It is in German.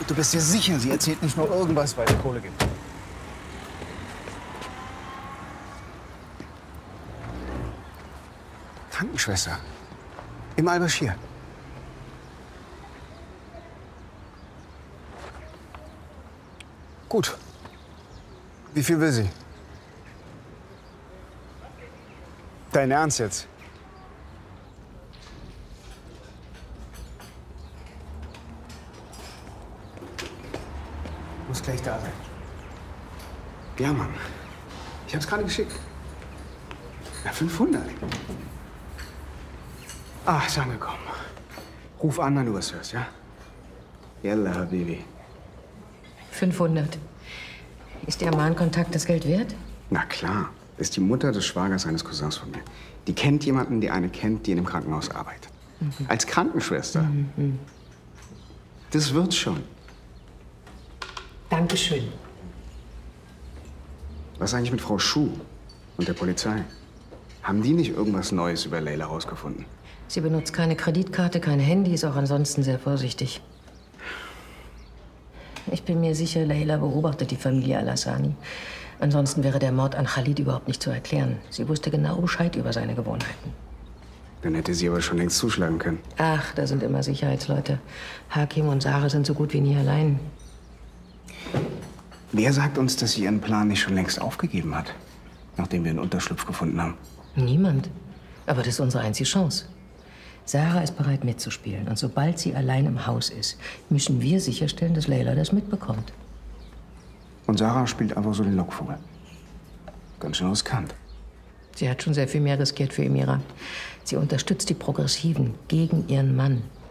Du bist dir sicher, sie erzählt nicht nur irgendwas, weil es Kohle gibt? Krankenschwester. Im Al-Bashir. Gut. Wie viel will sie? Dein Ernst jetzt? Muss gleich da sein. Ja, Mann. Ich hab's gerade geschickt. Na, 500. Ah, ist angekommen. Ruf an, wenn du was hörst, ja? Yalla, Habibi. 500. Ist der Aman-Kontakt das Geld wert? Na klar. Das ist die Mutter des Schwagers eines Cousins von mir. Die kennt jemanden, die eine kennt, die in einem Krankenhaus arbeitet. Als Krankenschwester. Das wird schon. Dankeschön. Was ist eigentlich mit Frau Schuh und der Polizei? Haben die nicht irgendwas Neues über Leila rausgefunden? Sie benutzt keine Kreditkarte, kein Handy, ist auch ansonsten sehr vorsichtig. Ich bin mir sicher, Leila beobachtet die Familie Al-Hassani. Ansonsten wäre der Mord an Khalid überhaupt nicht zu erklären. Sie wusste genau Bescheid über seine Gewohnheiten. Dann hätte sie aber schon längst zuschlagen können. Ach, da sind immer Sicherheitsleute. Hakim und Sarah sind so gut wie nie allein. Wer sagt uns, dass sie ihren Plan nicht schon längst aufgegeben hat, nachdem wir einen Unterschlupf gefunden haben? Niemand. Aber das ist unsere einzige Chance. Sarah ist bereit mitzuspielen. Und sobald sie allein im Haus ist, müssen wir sicherstellen, dass Leila das mitbekommt. Und Sarah spielt einfach so den Lockvogel. Ganz schön riskant. Sie hat schon sehr viel mehr riskiert für Emira. Sie unterstützt die Progressiven gegen ihren Mann.